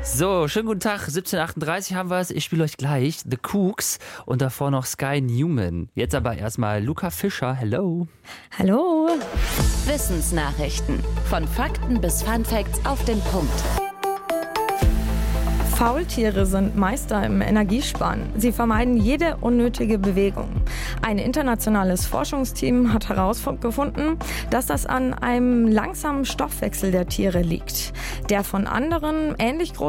So, schönen guten Tag, 17:38 haben wir es. Ich spiele euch gleich The Kooks und davor noch Sky Newman. Jetzt aber erstmal Luca Fischer, hello. Hallo. Wissensnachrichten. Von Fakten bis Funfacts auf den Punkt. Faultiere sind Meister im Energiesparen. Sie vermeiden jede unnötige Bewegung. Ein internationales Forschungsteam hat herausgefunden, dass das an einem langsamen Stoffwechsel der Tiere liegt, der von anderen ähnlich großen